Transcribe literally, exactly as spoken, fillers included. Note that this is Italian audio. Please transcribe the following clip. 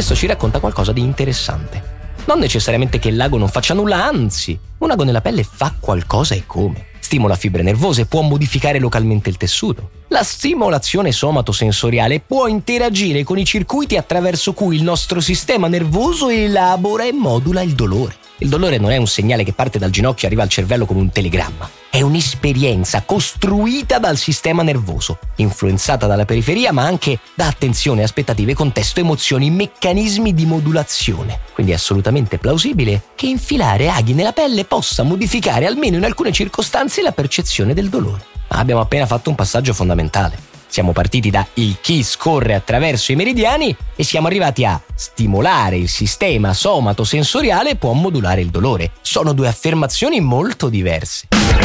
Questo ci racconta qualcosa di interessante. Non necessariamente che il lago non faccia nulla, anzi, un ago nella pelle fa qualcosa e come. Stimola fibre nervose, può modificare localmente il tessuto. La stimolazione somatosensoriale può interagire con i circuiti attraverso cui il nostro sistema nervoso elabora e modula il dolore. Il dolore non è un segnale che parte dal ginocchio e arriva al cervello come un telegramma. È un'esperienza costruita dal sistema nervoso, influenzata dalla periferia ma anche da attenzione, aspettative, contesto, emozioni, meccanismi di modulazione. Quindi è assolutamente plausibile che infilare aghi nella pelle possa modificare, almeno in alcune circostanze, la percezione del dolore. Ma abbiamo appena fatto un passaggio fondamentale. Siamo partiti da il chi scorre attraverso i meridiani e siamo arrivati a stimolare il sistema somatosensoriale può modulare il dolore. Sono due affermazioni molto diverse.